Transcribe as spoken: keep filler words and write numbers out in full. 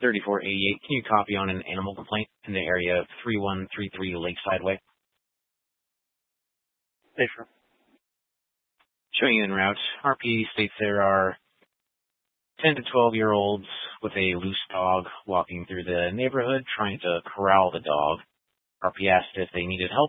thirty-four eighty-eight. Can you copy on an animal complaint in the area of three one three three Lakeside Way? Safer. Showing you en route, R P states there are ten to twelve year olds with a loose dog walking through the neighborhood trying to corral the dog. R P asked if they needed help